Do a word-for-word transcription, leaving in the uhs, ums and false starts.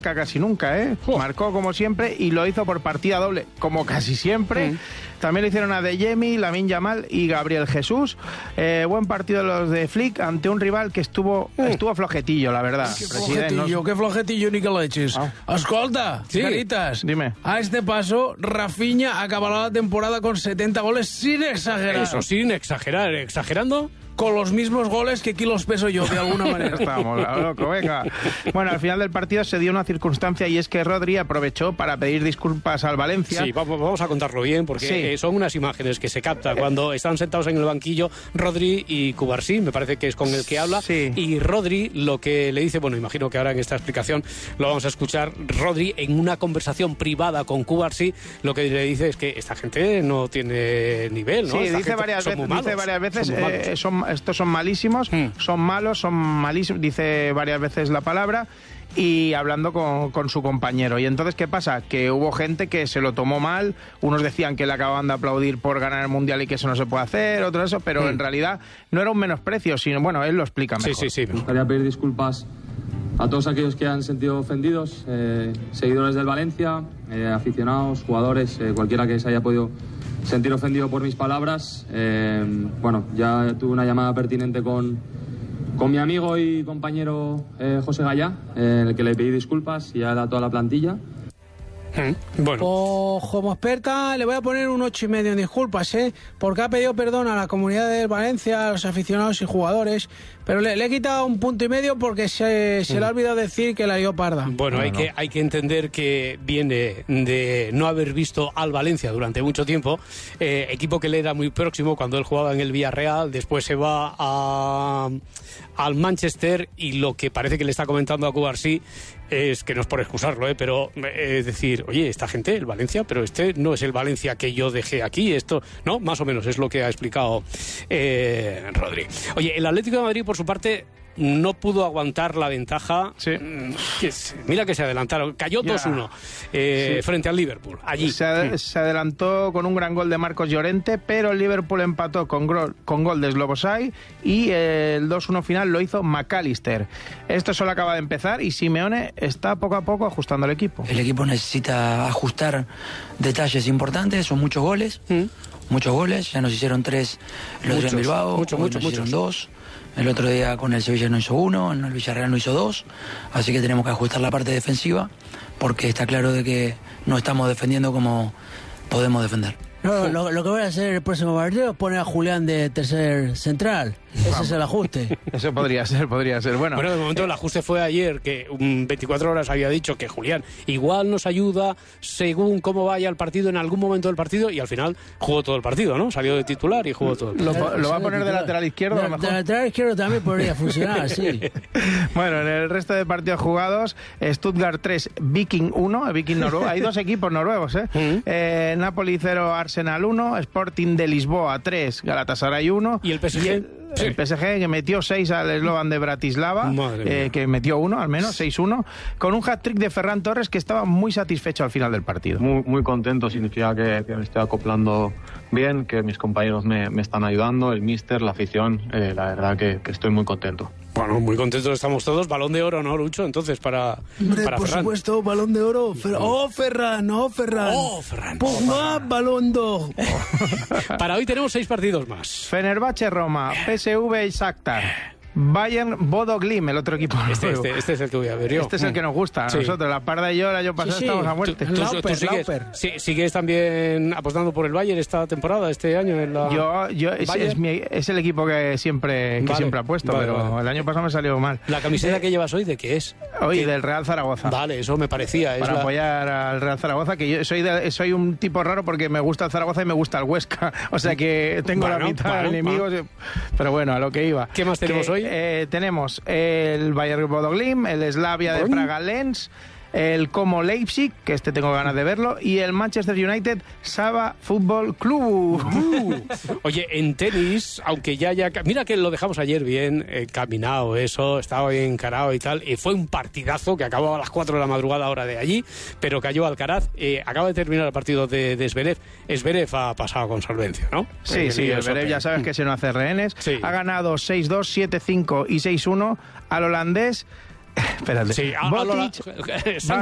casi nunca, ¿eh? Oh. Marcó como siempre y lo hizo por partida doble, como casi siempre. Mm. También lo hicieron a Adeyemi, Lamine Yamal y Gabriel Jesús. Eh, buen partido de los de Flick ante un rival que estuvo mm. estuvo flojetillo, la verdad. Qué flojetillo, no... qué flojetillo, ni que leches. Ah. Escolta, sí. Caritas. Dime. A este paso, Rafinha acabará la temporada con setenta goles sin exagerar. Eso, sin exagerar. ¿Exagerando? Con los mismos goles que kilos peso yo, de alguna manera. Estamos loco, venga. Bueno, al final del partido se dio una circunstancia y es que Rodri aprovechó para pedir disculpas al Valencia. Sí, vamos a contarlo bien, porque sí. eh, son unas imágenes que se captan cuando están sentados en el banquillo Rodri y Cubarsí, me parece que es con el que habla, sí. Y Rodri lo que le dice, bueno, imagino que ahora en esta explicación lo vamos a escuchar, Rodri en una conversación privada con Cubarsí, lo que le dice es que esta gente no tiene nivel, ¿no? Sí, esta dice varias, veces, dice varias veces, son eh, son, estos son malísimos, mm. son malos, son malísimos, dice varias veces la palabra, y hablando con, con su compañero. Y entonces, ¿qué pasa? Que hubo gente que se lo tomó mal, unos decían que le acababan de aplaudir por ganar el Mundial y que eso no se puede hacer, otros eso, pero mm. en realidad no era un menosprecio, sino, bueno, él lo explica mejor. Sí, sí, sí. Me gustaría pedir disculpas a todos aquellos que han sentido ofendidos, eh, seguidores del Valencia, eh, aficionados, jugadores, eh, cualquiera que se haya podido sentir ofendido por mis palabras. Eh, bueno, ya tuve una llamada pertinente con, con mi amigo y compañero eh, José Gallá, eh, en el que le pedí disculpas y a toda la plantilla. Bueno. Pues como experta le voy a poner un ocho y medio en disculpas, ¿eh? Porque ha pedido perdón a la comunidad del Valencia, a los aficionados y jugadores, pero le, le he quitado un punto y medio porque se, se mm. le ha olvidado decir que la dio parda. Bueno, no, hay, no. Que, hay que entender que viene de no haber visto al Valencia durante mucho tiempo, eh, equipo que le era muy próximo cuando él jugaba en el Villarreal, después se va a, al Manchester y lo que parece que le está comentando a Cubarsí es que no es por excusarlo, ¿eh? Pero eh, es decir, oye, esta gente, el Valencia, pero este no es el Valencia que yo dejé aquí, esto, ¿no? Más o menos es lo que ha explicado eh, Rodri. Oye, el Atlético de Madrid, por su parte, no pudo aguantar la ventaja. Sí. Que, mira que se adelantaron. Cayó dos uno eh, sí. frente al Liverpool. Allí. Se, ad- se adelantó con un gran gol de Marcos Llorente, pero el Liverpool empató con, gro- con gol de Szoboszlai y el dos uno final lo hizo McAllister. Esto solo acaba de empezar y Simeone está poco a poco ajustando el equipo. El equipo necesita ajustar detalles importantes, son muchos goles. ¿Mm? Muchos goles, ya nos hicieron tres el otro día en Bilbao, mucho, mucho, nos hicieron muchos. dos. El otro día con el Sevilla no hizo uno, en el Villarreal no hizo dos, así que tenemos que ajustar la parte defensiva porque está claro de que no estamos defendiendo como podemos defender. No, lo, lo que voy a hacer el próximo partido es poner a Julián de tercer central. Ese Vamos. es el ajuste. Eso podría ser, podría ser. Bueno, bueno de momento eh, el ajuste fue ayer, que um, veinticuatro horas había dicho que Julián igual nos ayuda según cómo vaya el partido en algún momento del partido, y al final jugó todo el partido, ¿no? Salió de titular y jugó todo el partido. ¿Lo, lo va a poner de lateral izquierdo? De, a lo mejor? de lateral izquierdo también podría funcionar, sí. Bueno, en el resto de partidos jugados, Stuttgart tres, Viking uno, Viking noruego. Hay dos equipos noruegos, ¿eh? Uh-huh. eh Napoli cero, Arsenal uno, Sporting de Lisboa tres, Galatasaray uno. ¿Y el P S G? Y el, Sí. el P S G que metió seis al Slovan de Bratislava, eh, que metió uno al menos, seis uno, con un hat-trick de Ferran Torres que estaba muy satisfecho al final del partido. Muy, muy contento, significa que, que me estoy acoplando bien, que mis compañeros me, me están ayudando, el míster, la afición, eh, la verdad que, que estoy muy contento. Bueno, muy contentos estamos todos. Balón de oro, ¿no, Lucho? Entonces, para, Hombre, para por Ferran. supuesto, balón de oro. Fer- ¡Oh, Ferran! ¡Oh, Ferran! ¡Oh, Ferran! ¡Pues oh, más Ferran. balón d'or! Para hoy tenemos seis partidos más. Fenerbahce, Roma, P S V y Shakhtar. Bayern, Bodo Glimt, el otro equipo. Este, este, este es el que voy a ver yo. Este es el que nos gusta a sí. nosotros. La Parda y yo el año pasado sí, sí. estamos a muerte. ¿Tú, tú, Lauper, tú sigues, sí, sigues también apostando por el Bayern esta temporada, este año? En la... Yo, yo es, es, mi, es el equipo que siempre que vale, siempre apuesto, vale, pero vale. el año pasado me salió mal. ¿La camiseta que llevas hoy de qué es? Hoy ¿Qué? del Real Zaragoza. Vale, eso me parecía. Es Para la... apoyar al Real Zaragoza, que yo soy de, soy un tipo raro porque me gusta el Zaragoza y me gusta el Huesca. O sea que tengo bueno, la mitad bueno, de enemigos. bueno. Pero bueno, a lo que iba. ¿Qué más tenemos que, hoy? Eh, tenemos el Bayern Bodo Glimt, el Slavia de Praga Lens, el Como Leipzig, que este tengo ganas de verlo, y el Manchester United Saba Fútbol Club. Uh, oye, en tenis, aunque ya ya... Mira que lo dejamos ayer bien eh, caminado, eso, estaba bien encarado y tal, y fue un partidazo que acabó a las cuatro de la madrugada hora de allí, pero cayó Alcaraz. Eh, acaba de terminar el partido de, de Zverev. Zverev ha pasado con solvencia, ¿no? Sí, el sí, el Zverev ya sabes que se no hace rehenes. Sí. Ha ganado seis dos, siete cinco y seis uno al holandés Espérate. Sí, Botic, allora,